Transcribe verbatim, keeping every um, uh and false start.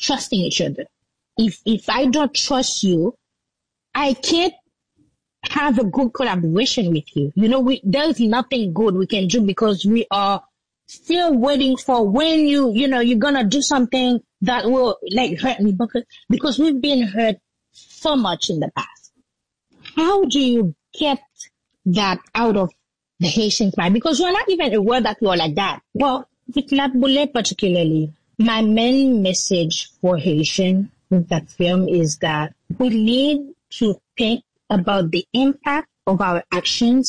trusting each other. If if I don't trust you, I can't have a good collaboration with you. You know, we, there's nothing good we can do because we are still waiting for when you, you know, you're going to do something that will like hurt me because, because we've been hurt so much in the past. How do you get that out of the Haitian mind? Because we're not even aware that we are like that. Well, with Nabule particularly, my main message for Haitian with that film is that we need to think about the impact of our actions